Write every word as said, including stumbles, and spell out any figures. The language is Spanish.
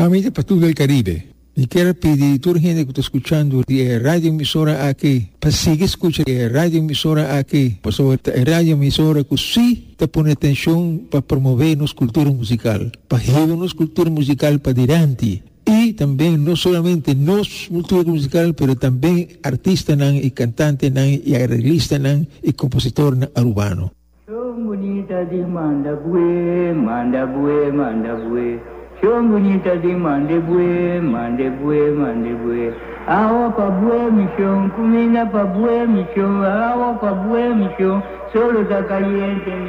Amiga Pastor del Caribe, e quero pedir a toda a gente que está escutando a rádio emissora aqui, para seguir escutando a rádio emissora aqui, para a rádio emissora que sim está pondo atenção para promover nossa cultura musical, para levar nossa cultura musical para diante. E também, não somente nossa cultura musical, mas também artista nan, e cantante nan, e arreglista nan, e compositor nan, urbano. Bonita di mandabue, mandabue, mandabue. Show bonita di mandebue, mandebue, mandebue. Awa pa bue mission, kumina pa bue mission, awa pa bue mission, solo da caliente.